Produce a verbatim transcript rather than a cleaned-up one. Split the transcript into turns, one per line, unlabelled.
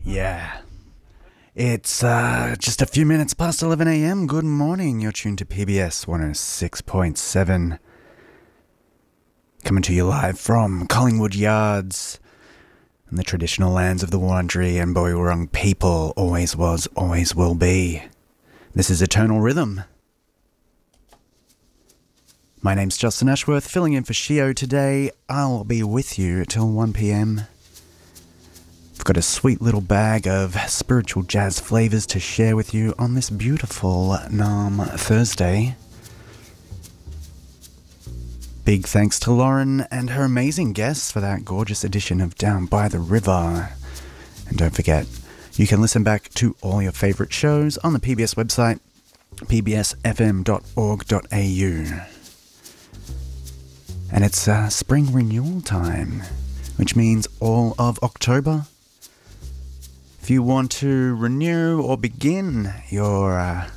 Yeah. It's uh, just a few minutes past eleven a.m. Good morning. You're tuned to P B S one oh six point seven. Coming to you live from Collingwood Yards and the traditional lands of the Wurundjeri and Boy Wurrung people. Always was, always will be. This is Eternal Rhythm. My name's Justin Ashworth, filling in for Shio today. I'll be with you till one p.m. I've got a sweet little bag of spiritual jazz flavours to share with you on this beautiful Nam Thursday. Big thanks to Lauren and her amazing guests for that gorgeous edition of Down by the River. And don't forget, you can listen back to all your favourite shows on the P B S website, p b s f m dot org dot a u. And it's uh, spring renewal time, which means all of October. If you want to renew or begin your uh,